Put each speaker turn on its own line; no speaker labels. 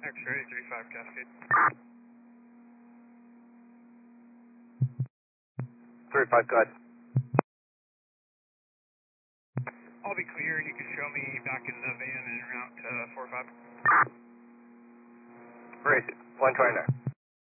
X-ray 35 Cascade.
35, go ahead.
I'll be clear and you can show me back in the van and route to 45.
Race it, 129.